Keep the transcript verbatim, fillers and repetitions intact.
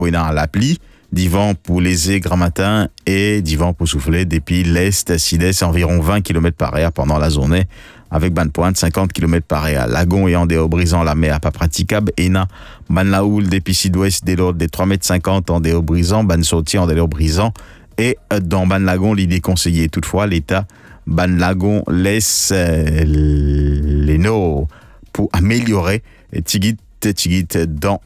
pour l'appli, d'Ivan pour léser grand matin et d'Ivan pour souffler depuis l'est, sud-est, environ vingt kilomètres par heure pendant la journée, avec ban pointe cinquante kilomètres par heure. Lagon et en dehors brisant la mer pas praticable, et na ban laoul depuis sud-ouest des l'ordre des trois mètres cinquante en dehors brisant, ban sorti en dehors brisant, et dans ban lagon l'idée conseillée. Toutefois, l'État ban lagon laisse euh, les nos pour améliorer tigit tigit dans